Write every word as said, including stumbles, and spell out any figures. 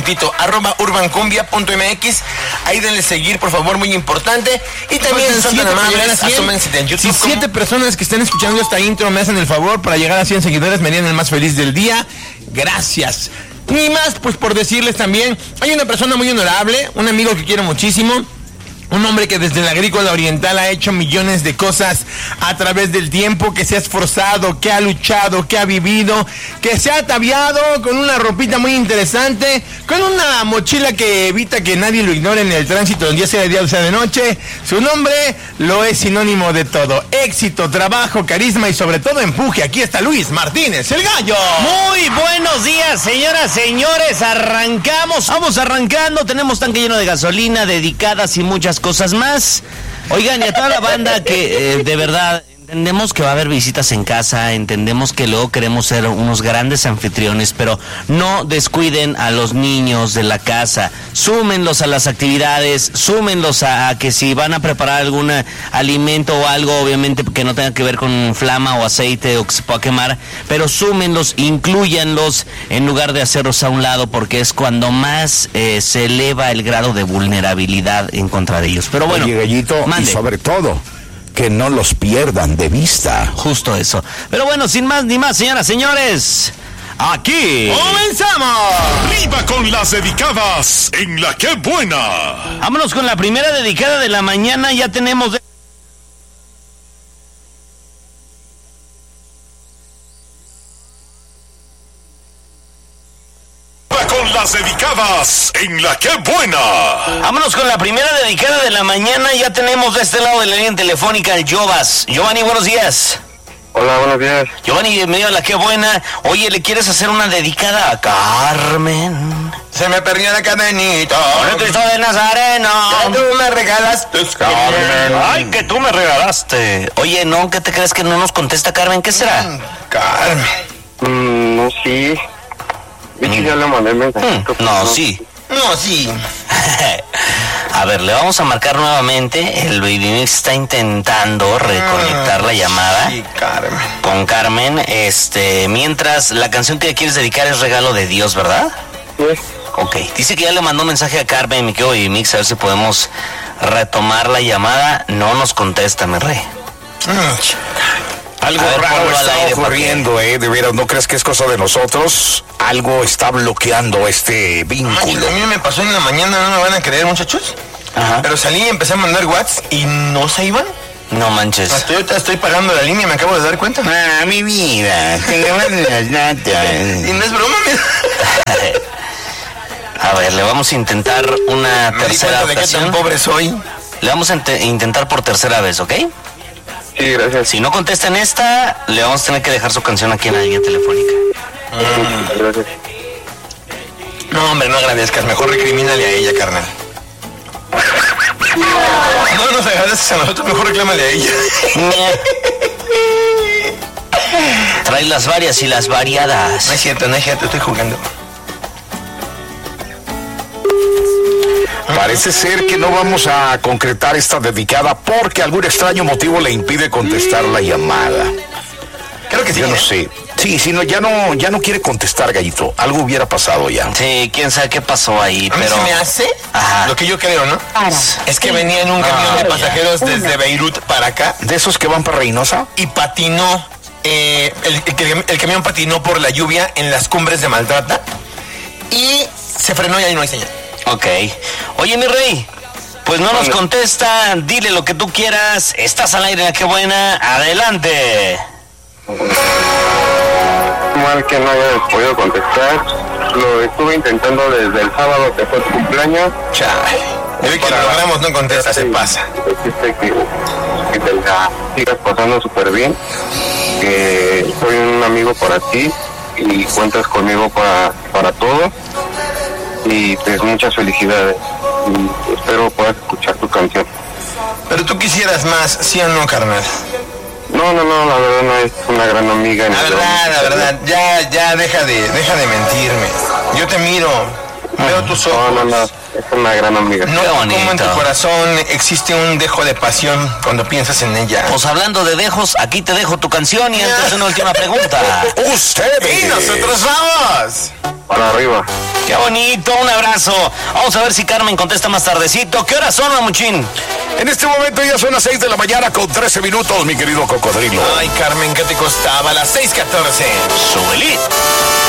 juntito, arroba urbancumbia.mx. Ahí denle seguir, por favor, muy importante. Y también Faltan son siete tan para llegar a amables, cien. asómense en YouTube. Si como- siete personas que estén escuchando esta intro me hacen el favor para llegar a cien seguidores, me harían el más feliz del día. Gracias. Ni más, pues por decirles también, hay una persona muy honorable, un amigo que quiero muchísimo. Un hombre que desde la agrícola oriental ha hecho millones de cosas a través del tiempo, que se ha esforzado, que ha luchado, que ha vivido, que se ha ataviado con una ropita muy interesante, con una mochila que evita que nadie lo ignore en el tránsito, ya sea de día o sea de noche. Su nombre lo es sinónimo de todo: éxito, trabajo, carisma y sobre todo empuje. Aquí está Luis Martínez, el gallo. Muy buenos días, señoras, señores. Arrancamos, vamos arrancando. Tenemos tanque lleno de gasolina, dedicadas y muchas cosas más. Oigan, y a toda la banda que eh, de verdad entendemos que va a haber visitas en casa, entendemos que luego queremos ser unos grandes anfitriones, pero no descuiden a los niños de la casa, súmenlos a las actividades, súmenlos a, a que si van a preparar algún alimento o algo, obviamente que no tenga que ver con flama o aceite o que se pueda quemar, pero súmenlos, inclúyanlos en lugar de hacerlos a un lado, porque es cuando más eh, se eleva el grado de vulnerabilidad en contra de ellos. Pero bueno, Oye, Gallito, mande. y sobre todo, que no los pierdan de vista. Justo eso. Pero bueno, sin más ni más, señoras, señores, aquí ¡Comenzamos! ¡Arriba con las dedicadas en La Que Buena! vámonos con la primera dedicada de la mañana. Ya tenemos de... Con las dedicadas en La Que Buena. Vámonos con la primera dedicada de la mañana. Ya tenemos de este lado de la línea telefónica el Jovas. Giovanni, buenos días. Hola, buenos días. Giovanni, bienvenido a La Que Buena. Oye, ¿le quieres hacer una dedicada a Carmen? Se me perdió la cadenita. Con el Cristo de Nazareno. Ya tú me regalaste, Carmen. Ay, que tú me regalaste. Oye, no, ¿qué te crees que no nos contesta Carmen? ¿Qué será? Mm, Carmen. Mm, no, sí. De hecho, ya le mandé el mensajito. Mm, no, sí. No, sí. A ver, le vamos a marcar nuevamente. El Baby Mix está intentando reconectar la llamada Sí, Carmen. con Carmen. Este, mientras la canción que quieres dedicar es Regalo de Dios, ¿verdad? Sí. Ok. Dice que ya le mandó un mensaje a Carmen, mi querido Baby Mix, a ver si podemos retomar la llamada. No nos contesta, mi rey. Algo A ver, raro ponlo al está aire, ocurriendo, eh, de veras, ¿no crees que es cosa de nosotros? Algo está bloqueando este Ay, vínculo. a mí me pasó en la mañana, no me van a creer, muchachos. Ajá. Pero salí y empecé a mandar WhatsApp y no se iban. No manches. Hasta ahorita estoy pagando la línea, me acabo de dar cuenta. Ah, mi vida. Y no es broma, mira. A ver, le vamos a intentar una Me di tercera cuenta de qué tan ocasión. pobre soy. Le vamos a int- intentar por tercera vez, ¿ok? Sí, gracias. Si no contesta en esta, le vamos a tener que dejar su canción aquí en la línea telefónica. Gracias. No, hombre, no agradezcas, mejor recrimínale a ella, carnal. No nos agradezcas a nosotros, mejor reclámale a ella. Trae las varias y las variadas. No es cierto, no es cierto, estoy jugando. Parece ser que no vamos a concretar esta dedicada porque algún extraño motivo le impide contestar la llamada. Creo que sí. Yo no ¿eh? sé. Sí, sí, no, ya no, ya no quiere contestar, Gallito. Algo hubiera pasado ya. Sí, quién sabe qué pasó ahí, A mí pero... se me hace Ajá. lo que yo creo, ¿no? Es que venía en un camión de pasajeros desde Beirut para acá ¿De esos que van para Reynosa? y patinó, eh, el, el- el camión patinó por la lluvia en las cumbres de Maltrata y se frenó y ahí no hay señal. Ok. Oye, mi rey, pues no nos contesta, dile lo que tú quieras, estás al aire, qué buena, adelante. Mal que no haya podido contestar. Lo estuve intentando desde el sábado que fue tu cumpleaños. Chale. Y hoy que lo logramos no contesta, se pasa. Decirte que, que te la sigas pasando súper bien. Que soy un amigo para ti y cuentas conmigo para, para todo. Y pues muchas felicidades. Y espero puedas escuchar tu canción. Pero tú quisieras más, ¿sí o no, carnal? No, no, no, la verdad no es una gran amiga. La verdad, la verdad, ya, ya deja de, deja de mentirme. Yo te miro, veo tus ojos. No, no, no. es una gran amiga. No, Qué como en bonito. tu corazón existe un dejo de pasión cuando piensas en ella. Pues hablando de dejos, aquí te dejo tu canción y antes una última pregunta. Ustedes. ¡Y nosotros vamos! Para arriba. Qué bonito, un abrazo. Vamos a ver si Carmen contesta más tardecito. ¿Qué horas son, Mamuchín? En este momento ya son las seis de la mañana con trece minutos, mi querido cocodrilo. Ay, Carmen, ¿qué te costaba? Las seis catorce. Súbele.